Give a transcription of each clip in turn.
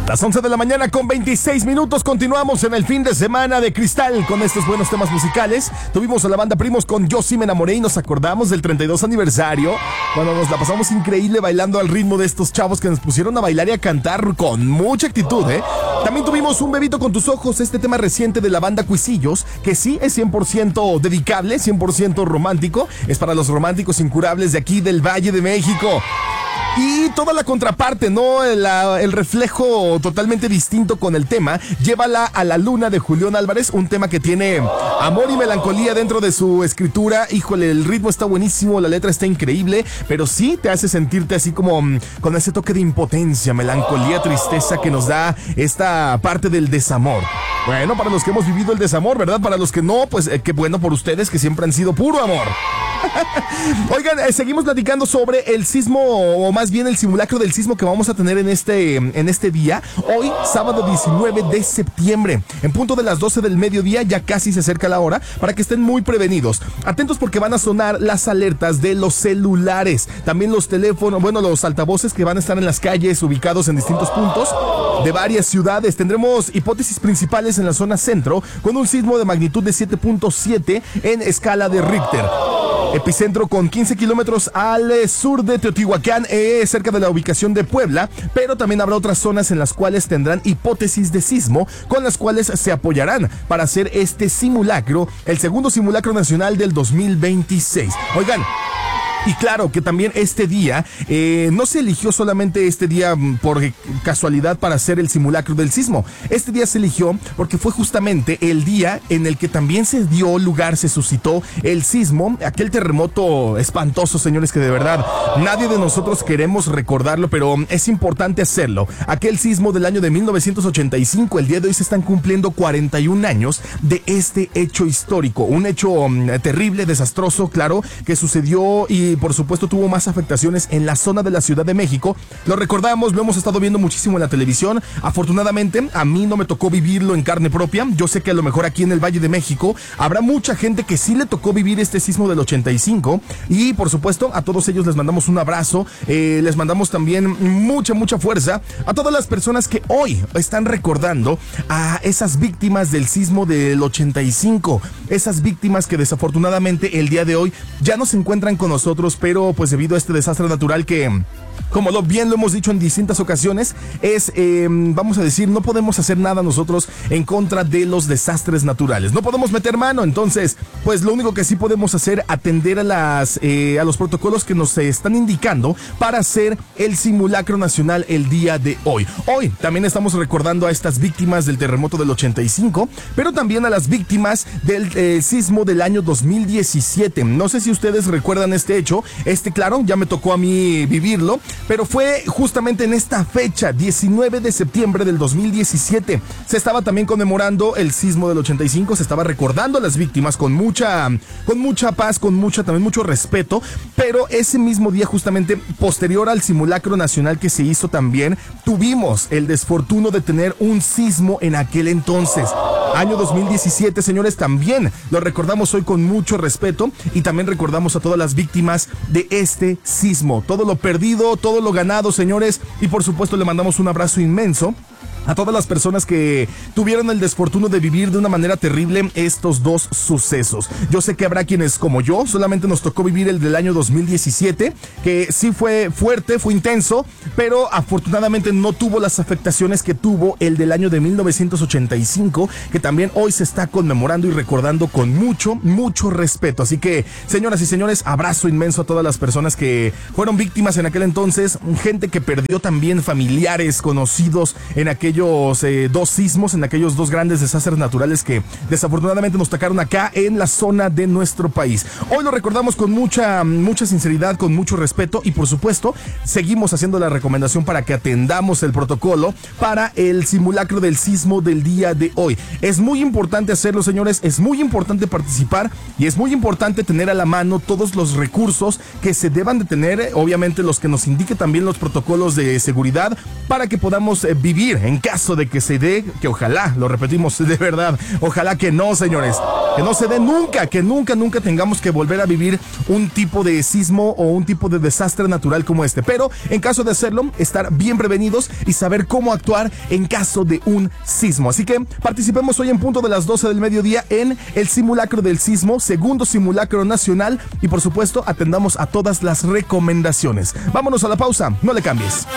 Las 11 de la mañana con 26 minutos. Continuamos en el fin de semana de cristal con estos buenos temas musicales. Tuvimos a la banda Primos con Yo sí me enamoré y nos acordamos del 32 aniversario, cuando nos la pasamos increíble bailando al ritmo de estos chavos que nos pusieron a bailar y a cantar con mucha actitud, ¿eh? También tuvimos Un bebito con tus ojos, este tema reciente de la banda Cuisillos, que sí es 100% dedicable, 100% romántico. Es para los románticos incurables de aquí del Valle de México. Y toda la contraparte, ¿no? El reflejo totalmente distinto con el tema. Llévala a la luna de Julián Álvarez, un tema que tiene amor y melancolía dentro de su escritura. Híjole, el ritmo está buenísimo, la letra está increíble, pero sí te hace sentirte así como con ese toque de impotencia, melancolía, tristeza que nos da esta parte del desamor. Bueno, para los que hemos vivido el desamor, ¿verdad? Para los que no, pues qué bueno por ustedes que siempre han sido puro amor. Oigan, seguimos platicando sobre el sismo, o más bien el simulacro del sismo que vamos a tener en este día. Hoy, sábado 19 de septiembre, en punto de las 12 del mediodía, ya casi se acerca la hora, para que estén muy prevenidos. Atentos porque van a sonar las alertas de los celulares, también los teléfonos, bueno, los altavoces que van a estar en las calles ubicados en distintos puntos de varias ciudades. Tendremos hipótesis principales en la zona centro, con un sismo de magnitud de 7.7 en escala de Richter. Epicentro con 15 kilómetros al sur de Teotihuacán, cerca de la ubicación de Puebla, pero también habrá otras zonas en las cuales tendrán hipótesis de sismo, con las cuales se apoyarán para hacer este simulacro, el segundo simulacro nacional del 2026. Oigan, y claro que también este día, no se eligió solamente este día por casualidad para hacer el simulacro del sismo. Este día se eligió porque fue justamente el día en el que también se dio lugar, se suscitó el sismo, aquel terremoto espantoso, señores, que de verdad nadie de nosotros queremos recordarlo, pero es importante hacerlo. Aquel sismo del año de 1985, el día de hoy se están cumpliendo 41 años de este hecho histórico, un hecho terrible, desastroso, claro, que sucedió y por supuesto tuvo más afectaciones en la zona de la Ciudad de México. Lo recordamos, lo hemos estado viendo muchísimo en la televisión. Afortunadamente a mí no me tocó vivirlo en carne propia. Yo sé que a lo mejor aquí en el Valle de México habrá mucha gente que sí le tocó vivir este sismo del 85, y por supuesto a todos ellos les mandamos un abrazo, les mandamos también mucha fuerza a todas las personas que hoy están recordando a esas víctimas del sismo del 85, esas víctimas que desafortunadamente el día de hoy ya no se encuentran con nosotros, pero pues debido a este desastre natural que, como bien lo hemos dicho en distintas ocasiones, es, vamos a decir, no podemos hacer nada nosotros en contra de los desastres naturales. No podemos meter mano, entonces, pues lo único que sí podemos hacer, atender a los protocolos que nos están indicando para hacer el simulacro nacional el día de hoy. Hoy también estamos recordando a estas víctimas del terremoto del 85, pero también a las víctimas del sismo del año 2017. No sé si ustedes recuerdan este hecho. Claro, ya me tocó a mí vivirlo, pero fue justamente en esta fecha, 19 de septiembre del 2017. Se estaba también conmemorando el sismo del 85, se estaba recordando a las víctimas con mucha paz, también mucho respeto, pero ese mismo día, justamente posterior al simulacro nacional que se hizo también, tuvimos el desfortuno de tener un sismo en aquel entonces. Año 2017, señores, también lo recordamos hoy con mucho respeto, y también recordamos a todas las víctimas de este sismo, todo lo perdido, todo lo ganado, señores, y por supuesto le mandamos un abrazo inmenso a todas las personas que tuvieron el desfortuno de vivir de una manera terrible estos dos sucesos. Yo sé que habrá quienes, como yo, solamente nos tocó vivir el del año 2017, que sí fue fuerte, fue intenso, pero afortunadamente no tuvo las afectaciones que tuvo el del año de 1985, que también hoy se está conmemorando y recordando con mucho respeto. Así que, señoras y señores, abrazo inmenso a todas las personas que fueron víctimas en aquel entonces, gente que perdió también familiares, conocidos en aquellos dos sismos, en aquellos dos grandes desastres naturales que desafortunadamente nos tocaron acá en la zona de nuestro país. Hoy lo recordamos con mucha sinceridad, con mucho respeto, y por supuesto seguimos haciendo la recomendación para que atendamos el protocolo para el simulacro del sismo del día de hoy. Es muy importante hacerlo, señores, es muy importante participar, y es muy importante tener a la mano todos los recursos que se deban de tener, obviamente los que nos indique también los protocolos de seguridad, para que podamos vivir en caso de que se dé, que ojalá, lo repetimos de verdad, ojalá que no, señores. Que no se dé nunca, que nunca tengamos que volver a vivir un tipo de sismo o un tipo de desastre natural como este. Pero en caso de hacerlo, estar bien prevenidos y saber cómo actuar en caso de un sismo. Así que participemos hoy en punto de las 12 del mediodía en el simulacro del sismo, segundo simulacro nacional, y por supuesto atendamos a todas las recomendaciones. Vámonos a la pausa, no le cambies.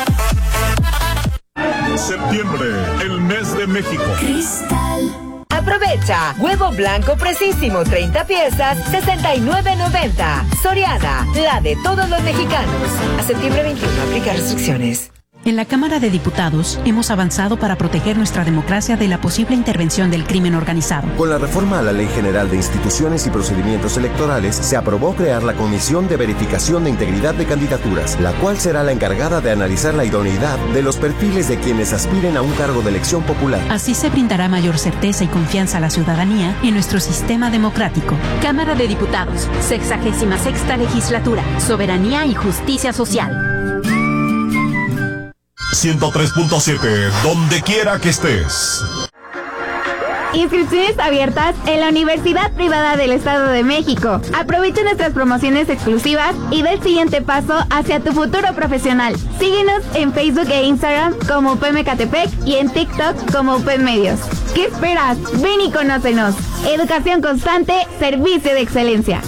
Septiembre, el mes de México. Cristal. Aprovecha huevo blanco precisísimo 30 piezas, $69.90. Soriana, la de todos los mexicanos. A septiembre 21, aplica restricciones. En la Cámara de Diputados hemos avanzado para proteger nuestra democracia de la posible intervención del crimen organizado. Con la reforma a la Ley General de Instituciones y Procedimientos Electorales, se aprobó crear la Comisión de Verificación de Integridad de Candidaturas, la cual será la encargada de analizar la idoneidad de los perfiles de quienes aspiren a un cargo de elección popular. Así se brindará mayor certeza y confianza a la ciudadanía en nuestro sistema democrático. Cámara de Diputados, 66ª Legislatura, Soberanía y Justicia Social. 103.7, donde quiera que estés. Inscripciones abiertas en la Universidad Privada del Estado de México. Aprovecha nuestras promociones exclusivas y da el siguiente paso hacia tu futuro profesional. Síguenos en Facebook e Instagram como UP Ecatepec y en TikTok como UP Medios. ¿Qué esperas? Ven y conócenos. Educación constante, servicio de excelencia.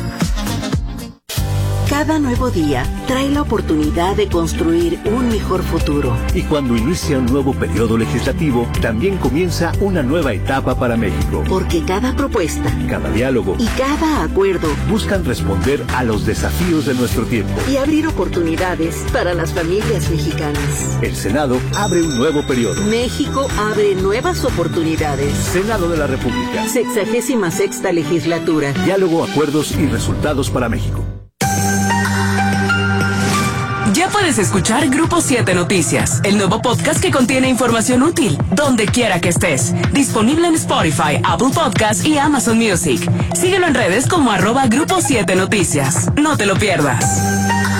Cada nuevo día trae la oportunidad de construir un mejor futuro. Y cuando inicia un nuevo periodo legislativo, también comienza una nueva etapa para México. Porque cada propuesta, cada diálogo y cada acuerdo buscan responder a los desafíos de nuestro tiempo y abrir oportunidades para las familias mexicanas. El Senado abre un nuevo periodo. México abre nuevas oportunidades. Senado de la República. 66ª Legislatura. Diálogo, acuerdos y resultados para México. Ya puedes escuchar Grupo 7 Noticias, el nuevo podcast que contiene información útil, donde quiera que estés. Disponible en Spotify, Apple Podcasts y Amazon Music. Síguelo en redes como @Grupo 7 Noticias. No te lo pierdas.